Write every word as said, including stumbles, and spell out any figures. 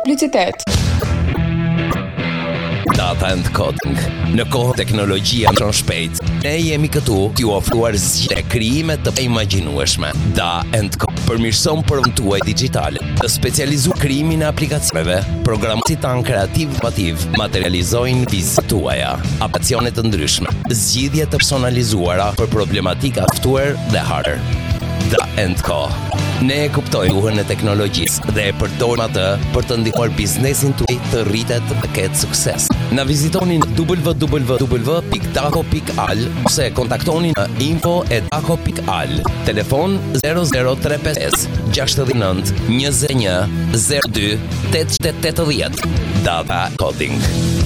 Publicitet. Data and Coding. Në kohë teknologjia ndron shpejt, ne jemi këtu t'ju ofruar zgjidhje krijime të imagjinueshme. Da and Co përmirëson punën tuaj digjitale, të specializuar krijimin e aplikacioneve, programit tan kreativ inovativ materializojnë vizat tuaja, aplikacione të ndryshme, zgjidhje të personalizuara për problematika ftuar dhe harër. Da and Co. Ne e kuptojmë duhën e teknologjisë dhe e përdorim atë për të ndihmuar biznesin tuaj të rritet dhe ketë sukses. Na vizitoni në w w w pikë daco pikë al ose kontaktoni në info at daco pikë al. Telefon zero zero tre pesë gjasht nënt njëzet e një zero dy tetëdhjetë. Data Coding.